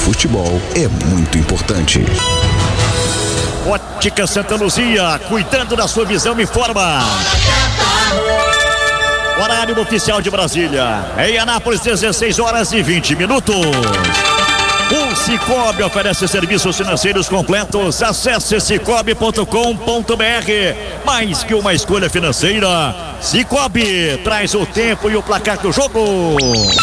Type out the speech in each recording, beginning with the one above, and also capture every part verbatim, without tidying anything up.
futebol é muito importante. Ótica Santa Luzia, cuidando da sua visão, informa. Horário oficial de Brasília. Em Anápolis, dezesseis horas e vinte minutos. O Cicobi oferece serviços financeiros completos. Acesse cicobi ponto com ponto br. Mais que uma escolha financeira, Cicobi traz o tempo e o placar do jogo.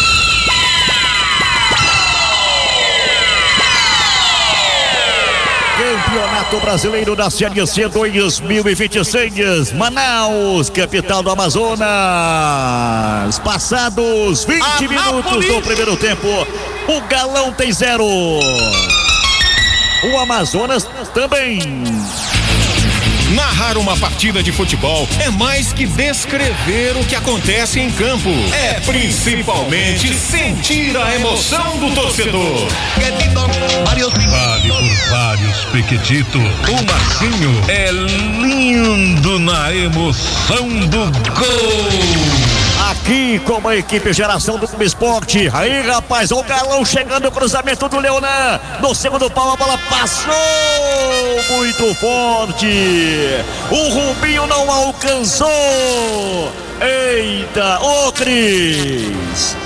Campeonato Brasileiro da Série C dois mil e vinte e seis, Manaus, capital do Amazonas. Passados vinte minutos do primeiro tempo, o Galão tem zero. O Amazonas também. Narrar uma partida de futebol é mais que descrever o que acontece em campo. É principalmente sentir a emoção do torcedor. Vale por vários, Pequetito. O Marcinho é lindo na emoção do gol. Aqui com a equipe Geração do Clube Esporte. Aí, rapaz, o Galão chegando no cruzamento do Leonan. No segundo pau, a bola passou muito forte. O Rubinho não alcançou. Eita, ô Cris.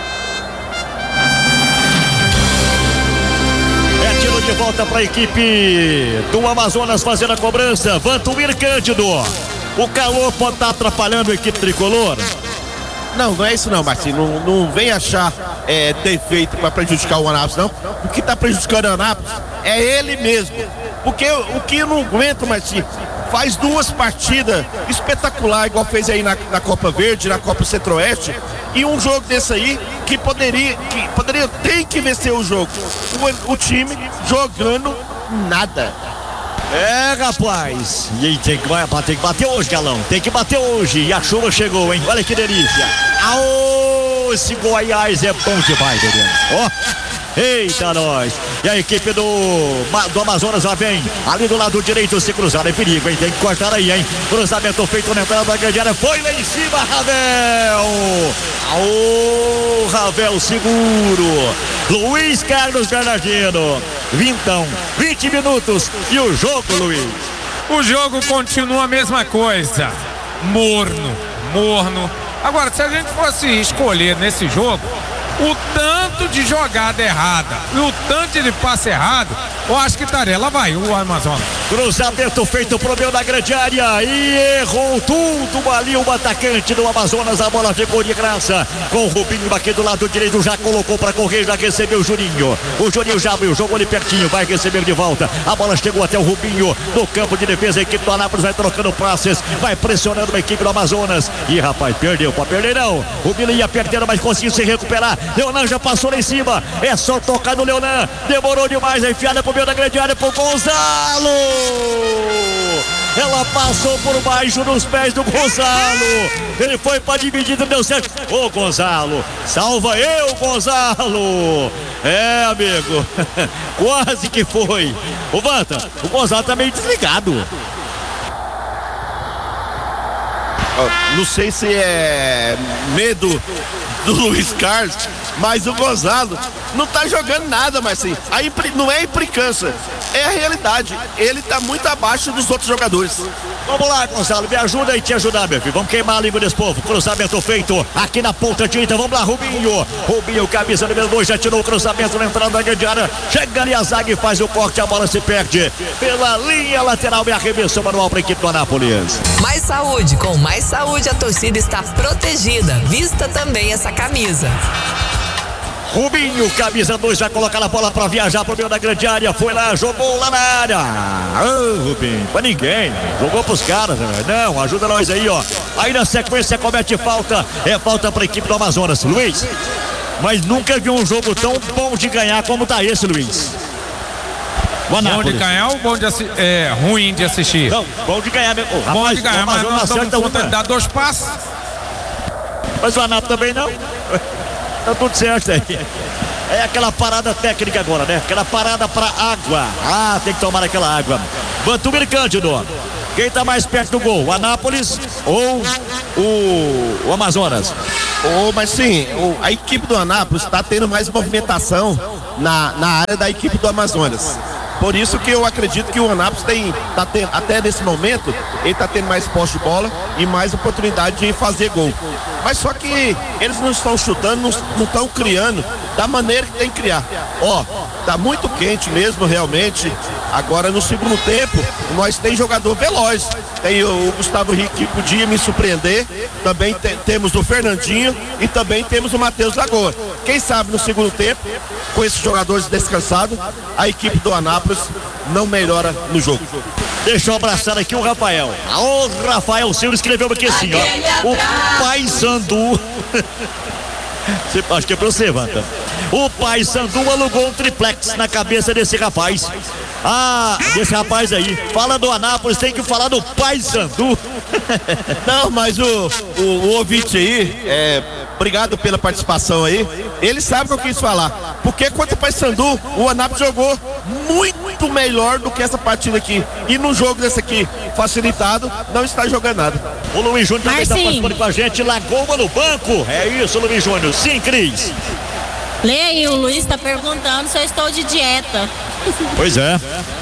É tiro de volta para a equipe do Amazonas fazendo a cobrança. Vantuir Cândido. O calor pode estar atrapalhando a equipe tricolor? Não, não é isso não, Marcinho. Não, não vem achar é, defeito para prejudicar o Anápolis, não. O que está prejudicando o Anápolis é ele mesmo. Porque o que eu não aguento, Marcinho, faz duas partidas espetaculares, igual fez aí na, na Copa Verde, na Copa Centro-Oeste, e um jogo desse aí que poderia, que poderia, tem que vencer o jogo. O, o time jogando nada. É, rapaz. E aí, tem que, tem que bater hoje, Galão. Tem que bater hoje. E a chuva chegou, hein? Olha que delícia. Aô, esse Goiás é bom demais, bebê. Ó. Eita, nós. E a equipe do, do Amazonas já vem. Ali do lado direito, se cruzar é perigo, hein? Tem que cortar aí, hein? Cruzamento feito na entrada da grande área. Foi lá em cima, Ravel. Aô, Ravel seguro. Luiz Carlos Bernardino. Vintão, vinte minutos. E o jogo, Luiz? O jogo continua a mesma coisa. Morno, morno. Agora, se a gente fosse escolher nesse jogo o tanto de jogada errada e o tanto de passe errado, eu acho que estaria. Lá vai o Amazonas. Cruzamento feito pro meio da grande área e errou tudo ali o atacante do Amazonas. A bola ficou de graça com o Rubinho aqui do lado direito, já colocou para correr, já recebeu o Juninho. O Juninho já abriu, jogou ali pertinho, vai receber de volta. A bola chegou até o Rubinho no campo de defesa. A equipe do Anápolis vai trocando passes, vai pressionando a equipe do Amazonas. E rapaz, perdeu, pode perder não. O Rubinho ia perdendo, mas conseguiu se recuperar. Leonan já passou lá em cima, é só tocar no Leonan. Demorou demais, a enfiada pro meio da grande área pro Gonzalo. Ela passou por baixo dos pés do Gonzalo. Ele foi pra dividida, deu certo. Ô Gonzalo, salva eu, Gonzalo. É, amigo, quase que foi. Ô Vanta, o Gonzalo tá meio desligado. Não sei se é medo do Luiz Carlos, mas o Gonzalo não tá jogando nada, mas assim, a impri, não é implicância, é a realidade. Ele tá muito abaixo dos outros jogadores. Vamos lá, Gonzalo, me ajuda e te ajudar, meu filho. Vamos queimar a língua desse povo. Cruzamento feito aqui na ponta direita. Vamos lá, Rubinho. Rubinho, camisa número dois, já tirou o cruzamento na entrada da grande área. Chega ali a zaga e faz o corte, a bola se perde pela linha lateral e arremessou manual para a equipe do Anápolis. Mais saúde, com mais saúde a torcida está protegida. Vista também essa camisa. Rubinho, camisa dois, vai colocar a bola pra viajar pro meio da grande área. Foi lá, jogou lá na área. Ah, Rubinho, pra ninguém. Jogou pros caras. Não, ajuda nós aí, ó. Aí na sequência comete falta. É falta pra equipe do Amazonas. Luiz, mas nunca vi um jogo tão bom de ganhar como tá esse, Luiz. Bom de ganhar ou bom de assi- é, ruim de assistir? Não, bom de ganhar mesmo. Bom Rapaz, de ganhar, mas não estamos com conta de dar dois passos. Mas o Anápolis também não. Tá tudo certo aí. É aquela parada técnica agora, né? Aquela parada pra água. Ah, tem que tomar aquela água. Vantuir Cândido. Quem tá mais perto do gol? O Anápolis ou o, o Amazonas? Oh, mas sim, o- a equipe do Anápolis está tendo mais movimentação na, na área da equipe do Amazonas. Por isso que eu acredito que o Anápolis tem, tá tendo, até nesse momento, ele está tendo mais posse de bola e mais oportunidade de fazer gol. Mas só que eles não estão chutando, não estão criando da maneira que tem que criar. Ó, tá muito quente mesmo, realmente. Agora no segundo tempo, nós tem jogador veloz. Tem o, o Gustavo Henrique que podia me surpreender. Também te- temos o Fernandinho e também temos o Matheus Lagoa. Quem sabe no segundo tempo, com esses jogadores descansados, a equipe do Anápolis não melhora no jogo. Deixa eu abraçar aqui o Rafael. O Rafael Silva escreveu aqui assim, ó. O Pai Sandu. Você- Acho que é pra você, Vanta. O Pai Sandu alugou um triplex na cabeça desse rapaz. Ah, desse rapaz aí. Fala do Anápolis, tem que falar do Pai Sandu. Não, mas o, o, o ouvinte aí, é, obrigado pela participação aí. Ele sabe o que eu quis falar. Porque contra o Paysandu, o Anápolis jogou muito melhor do que essa partida aqui. E no jogo desse aqui, facilitado, não está jogando nada. O Luiz Júnior também está Marcinho. participando com a gente. Lagoa no banco. É isso, Luiz Júnior. Sim, Cris. Lê aí, o Luiz tá perguntando se eu estou de dieta. Pois é.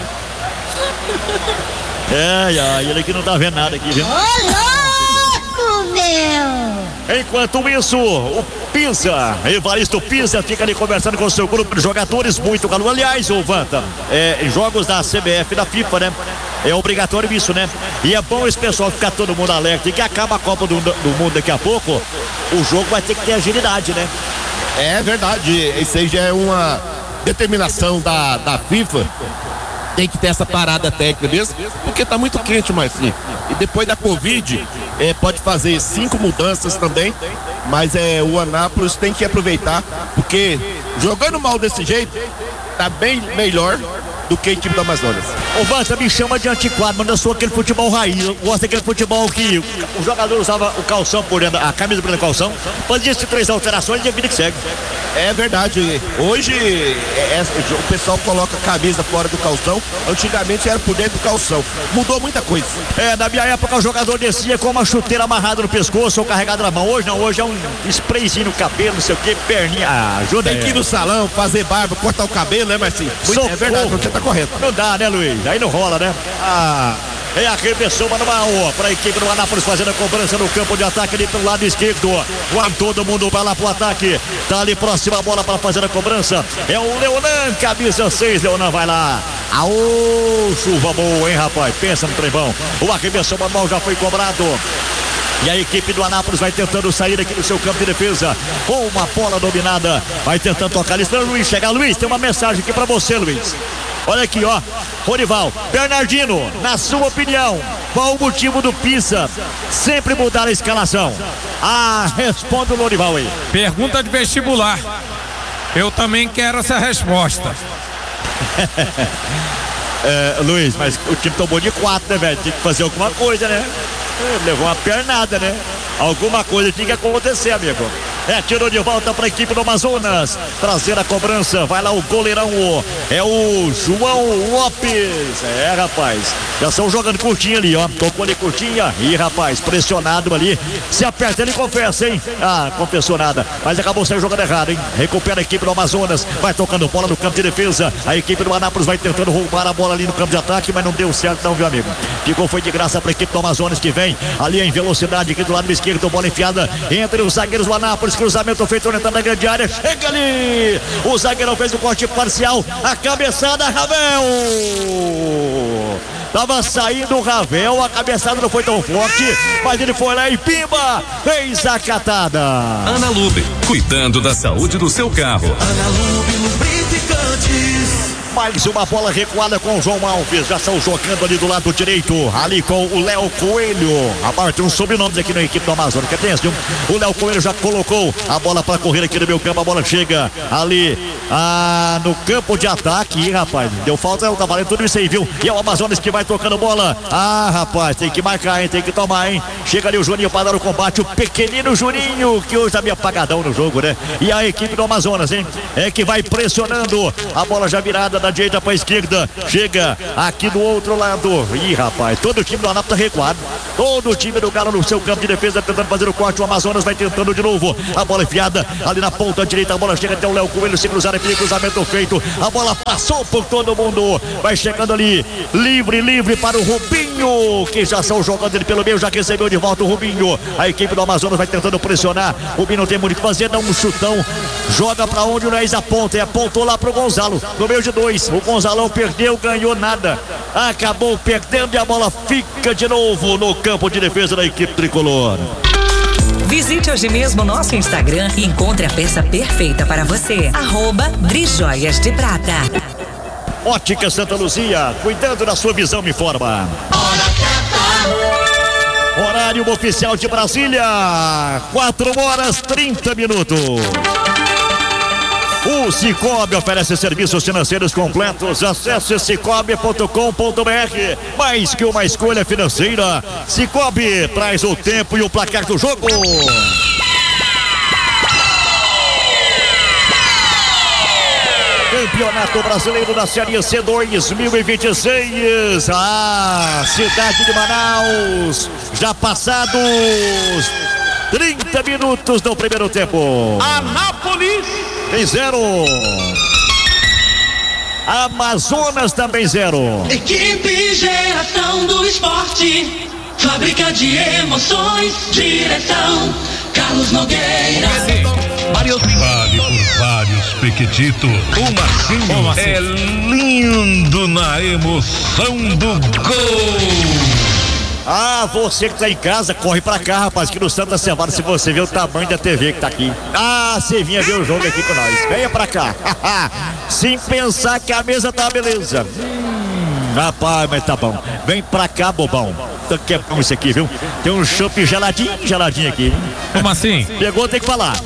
É, é, ele aqui não tá vendo nada aqui, viu? Ô, louco, meu! Enquanto isso, o Pisa, Evaristo Pisa, fica ali conversando com o seu grupo de jogadores, muito calor. Aliás, o Vanta, é, em jogos da C B F, da FIFA, né? É obrigatório isso, né? E é bom esse pessoal ficar todo mundo alerta. E que acaba a Copa do, do Mundo daqui a pouco, o jogo vai ter que ter agilidade, né? É verdade, isso aí já é uma determinação da, da FIFA. Tem que ter essa parada técnica mesmo, porque tá muito quente, Marcinho. E depois da Covid, é, pode fazer cinco mudanças também, mas é, o Anápolis tem que aproveitar, porque jogando mal desse jeito, tá bem melhor do que a equipe do Amazonas. O Vanta me chama de antiquado, mas eu sou aquele futebol raiz. Eu gosto daquele futebol que o jogador usava o calção por dentro, a camisa por dentro do calção, fazia essas três alterações e a vida que segue. É verdade, hoje é, é, o pessoal coloca a camisa fora do calção, antigamente era por dentro do calção. Mudou muita coisa. É, na minha época o jogador descia com uma chuteira amarrada no pescoço ou carregada na mão. Hoje não, hoje é um sprayzinho no cabelo, não sei o que, perninha. Ah, ajuda Tem que ir aí. no salão, fazer barba, cortar o cabelo, né, Marcinho? Socorro. É verdade, você tá correto. Não dá, né, Luiz? Aí não rola, né? Ah, é arremessou Manuel para a equipe do Anápolis fazendo a cobrança no campo de ataque ali pelo lado esquerdo. Quando todo mundo vai lá pro ataque, tá ali próxima a bola para fazer a cobrança. É o Leonan, camisa seis, Leonan vai lá. Aô, chuva boa, hein, rapaz? Pensa no trembão. O arremessou Manuel já foi cobrado. E a equipe do Anápolis vai tentando sair aqui do seu campo de defesa com uma bola dominada. Vai tentando tocar ali. Espera o Luiz chegar. Luiz, tem uma mensagem aqui pra você, Luiz. Olha aqui, ó. Rorival, Bernardino, na sua opinião, qual o motivo do Pisa sempre mudar a escalação? Ah, responda o Lorival aí. Pergunta de vestibular. Eu também quero essa resposta. É, Luiz, mas o time tomou de quatro, né, velho? Tem que fazer alguma coisa, né? É, levou uma pernada, né? Alguma coisa tinha que acontecer, amigo. É, tirou de volta para a equipe do Amazonas. Trazer a cobrança. Vai lá o goleirão. É o João Lopes. É, rapaz. Já estão jogando curtinho ali, ó. Tocou ali curtinha. Ih, rapaz, pressionado ali. Se aperta, ele confessa, hein? Ah, confessou nada. Mas acabou saindo jogando errado, hein? Recupera a equipe do Amazonas. Vai tocando bola no campo de defesa. A equipe do Anápolis vai tentando roubar a bola ali no campo de ataque, mas não deu certo, não, viu, amigo? Ficou, foi de graça para a equipe do Amazonas que vem ali em velocidade aqui do lado esquerdo. Bola enfiada entre os zagueiros do Anápolis. Cruzamento feito entrando na grande área. Chega ali. O zagueirão fez o corte parcial. A cabeçada, Ravel. Tava saindo o Ravel. A cabeçada não foi tão forte, mas ele foi lá e pimba. Fez a catada. Ana Lube, cuidando da saúde do seu carro. Ana Lube Lubrificantes. Mais uma bola recuada com o João Alves. Já estão jogando ali do lado direito. Ali com o Léo Coelho. Agora tem uns sobrenomes aqui na equipe do Amazonas. Que tem esse, o Léo Coelho já colocou a bola para correr aqui no meu campo. A bola chega ali ah, no campo de ataque. Ih, rapaz, deu falta. Eu tava valendo tudo isso aí, viu? E é o Amazonas que vai tocando bola. Ah, rapaz, tem que marcar, hein? Tem que tomar, hein? Chega ali o Juninho para dar o combate. O pequenino Juninho, que hoje tá meio apagadão no jogo, né? E a equipe do Amazonas, hein? É que vai pressionando. A bola já virada da direita pra esquerda. Chega aqui do outro lado. Ih, rapaz, todo o time do Anápolis tá recuado. Todo o time do Galo no seu campo de defesa tentando fazer o corte. O Amazonas vai tentando de novo. A bola enfiada ali na ponta direita. A bola chega até o Léo Coelho. Se cruzar, aquele cruzamento feito. A bola passou por todo mundo. Vai chegando ali. Livre, livre para o Rubinho, que já são jogando ele pelo meio. Já recebeu de volta o Rubinho. A equipe do Amazonas vai tentando pressionar. O Rubinho não tem muito o que fazer. Dá um chutão. Joga pra onde o Nunes aponta. E apontou lá pro Gonzalo. No meio de dois. O Gonzalão perdeu, ganhou nada. Acabou perdendo e a bola fica de novo no campo de defesa da equipe tricolor. Visite hoje mesmo nosso Instagram e encontre a peça perfeita para você. Arroba Brijoias de Prata. Ótica Santa Luzia, cuidando da sua visão, me informa. Horário oficial de Brasília, quatro horas trinta minutos. O Cicobi oferece serviços financeiros completos. Acesse cicobi ponto com ponto br. Mais que uma escolha financeira, Cicobi traz o tempo e o placar do jogo. Campeonato Brasileiro da Série C dois mil e vinte e seis. Ah, cidade de Manaus. Já passados trinta minutos do primeiro tempo. Anápolis tem zero. Amazonas também zero. Equipe Geração do Esporte, fábrica de emoções, direção Carlos Nogueira. Vale por vários, Pequetito. O Marcinho é lindo na emoção do gol. Ah, você que tá em casa, corre pra cá, rapaz, que no Santa Cevada, se você vê o tamanho da T V que tá aqui. Ah, você vinha ver o jogo aqui com nós. Venha pra cá. Sem pensar que a mesa tá beleza. Hum, rapaz, mas tá bom. Vem pra cá, bobão. Que é bom isso aqui, viu? Tem um chopp geladinho, geladinho aqui. Como assim? Pegou, tem que falar.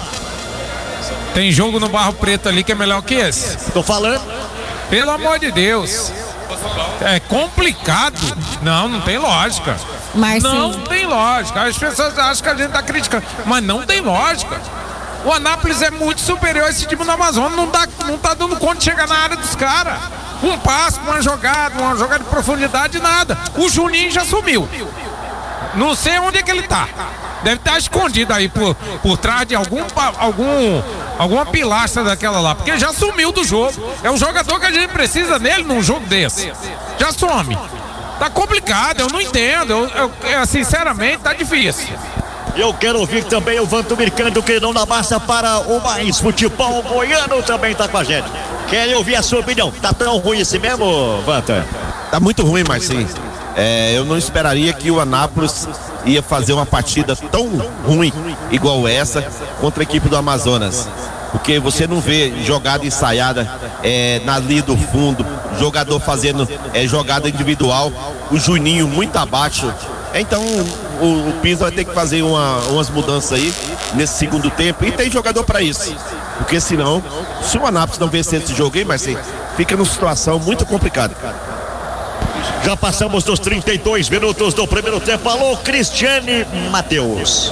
Tem jogo no Barro Preto ali que é melhor que esse. Tô falando. Pelo amor de Deus. É complicado. Não, não tem lógica. Marcinho. Não tem lógica. As pessoas acham que a gente tá criticando, mas não tem lógica. O Anápolis é muito superior a esse time do Amazonas. Não, dá, não tá dando conta de chegar na área dos caras. Um passo, uma jogada, uma jogada de profundidade, nada. O Juninho já sumiu. Não sei onde é que ele tá. Deve estar escondido aí por, por trás de algum, algum, alguma pilastra daquela lá. Porque já sumiu do jogo. É um jogador que a gente precisa nele num jogo desse. Já some. Tá complicado, eu não entendo. Eu, eu, sinceramente, tá difícil. Eu quero ouvir também o Vanto Mercando, que não dá massa para o mais futebol goiano, também tá com a gente. Quero ouvir a sua opinião. Tá tão ruim esse mesmo, Vanta? Tá muito ruim, Marcinho. É, eu não esperaria que o Anápolis ia fazer uma partida tão ruim igual essa contra a equipe do Amazonas. Porque você não vê jogada ensaiada é, na linha do fundo, jogador fazendo é, jogada individual, o Juninho muito abaixo. Então o, o Pisa vai ter que fazer uma, umas mudanças aí nesse segundo tempo, e tem jogador para isso. Porque senão, se o Anápolis não vencer esse jogo aí, mas sim, fica numa situação muito complicada. Já passamos dos trinta e dois minutos do primeiro tempo. Alô, Cristiane Matheus.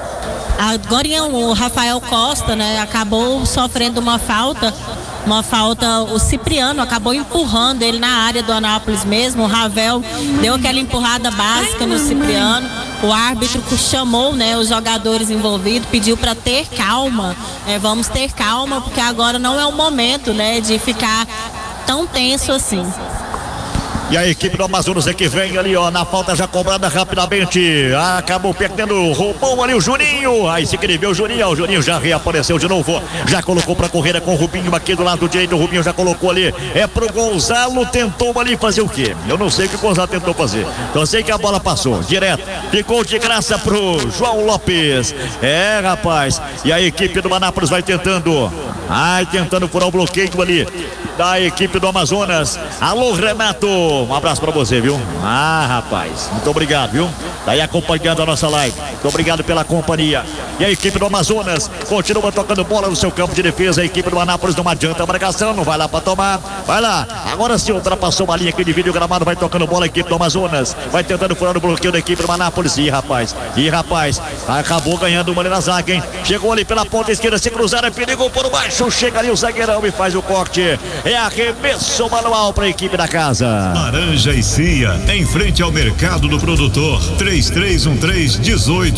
Agora o Rafael Costa, né, acabou sofrendo uma falta. Uma falta, o Cipriano acabou empurrando ele na área do Anápolis mesmo. O Ravel deu aquela empurrada básica no Cipriano. O árbitro chamou, né, os jogadores envolvidos, pediu para ter calma. É, vamos ter calma, porque agora não é o momento, né, de ficar tão tenso assim. E a equipe do Amazonas é que vem ali, ó, na falta já cobrada rapidamente. Acabou perdendo, roubou ali o Juninho. Aí se inscreveu o Juninho, o Juninho já reapareceu de novo. Já colocou pra corrida com o Rubinho aqui do lado direito. O Rubinho já colocou ali. É pro Gonzalo, tentou ali fazer o quê? Eu não sei o que o Gonzalo tentou fazer. Só sei que a bola passou direto. Ficou de graça pro João Lopes. É, rapaz. E a equipe do Anápolis vai tentando. Ai, tentando furar o bloqueio ali da equipe do Amazonas. Alô, Renato. Alô, um abraço pra você, viu? Ah, rapaz, muito obrigado, viu? Tá aí acompanhando a nossa live. Muito obrigado pela companhia. E a equipe do Amazonas continua tocando bola no seu campo de defesa. A equipe do Anápolis não adianta a marcação, não vai lá pra tomar. Vai lá, agora sim ultrapassou uma linha que divide o gramado, vai tocando bola a equipe do Amazonas. Vai tentando furar o bloqueio da equipe do Anápolis. Ih, rapaz, ih, rapaz, acabou ganhando uma ali na zaga, hein? Chegou ali pela ponta esquerda, se cruzar, é perigo por baixo. Chega ali o zagueirão e faz o corte. É arremesso manual pra equipe da casa. Laranja e Cia, em frente ao mercado do produtor. três três um três, dezoito